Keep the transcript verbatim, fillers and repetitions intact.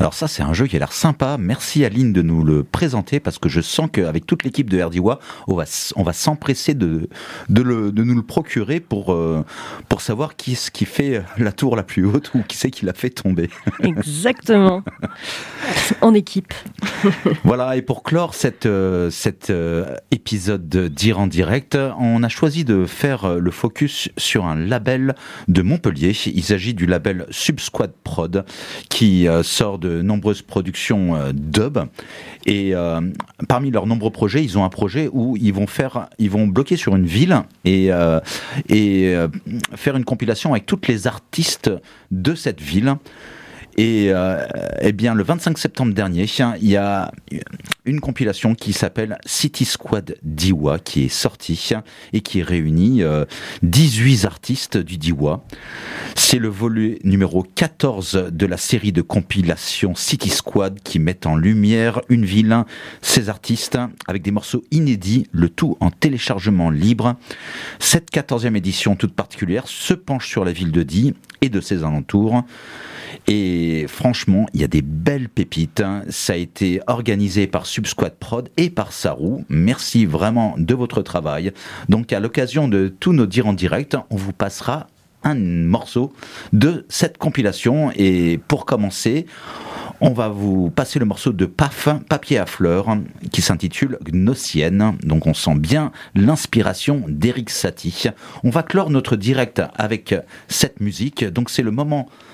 Alors ça, c'est un jeu qui a l'air sympa. Merci Aline de nous le présenter parce que je sens qu'avec toute l'équipe de R D W A, on va, on va s'empresser de, de, le, de nous le procurer pour, euh, pour savoir qui est-ce qui fait la tour la plus haute ou qui c'est qui l'a fait tomber. Exactement. En équipe. Voilà, et pour clore cette, euh, cet euh, épisode d'Ir en direct, on a choisi de faire le focus sur un label de Montpellier. Il s'agit du label Subsquad Prod qui euh, sort de nombreuses productions euh, dub. Et euh, parmi leurs nombreux projets, ils ont un projet où ils vont faire, ils vont bloquer sur une ville et, euh, et euh, faire une compilation avec toutes les artistes de cette ville. Et euh, eh bien, le vingt-cinq septembre dernier, il y a une compilation qui s'appelle City Squad D W A qui est sortie et qui réunit euh, dix-huit artistes du D W A. C'est le volet numéro quatorze de la série de compilations City Squad qui met en lumière une ville, ses artistes, avec des morceaux inédits, le tout en téléchargement libre. Cette quatorzième édition toute particulière se penche sur la ville de Die et de ses alentours. Et franchement, il y a des belles pépites. Ça a été organisé par Subsquad Prod et par Sarou. Merci vraiment de votre travail. Donc, à l'occasion de tous nos dires en direct, on vous passera un morceau de cette compilation. Et pour commencer, on va vous passer le morceau de Paf, Papier à fleurs, qui s'intitule Gnossienne. Donc on sent bien l'inspiration d'Eric Satie. On va clore notre direct avec cette musique. Donc c'est le moment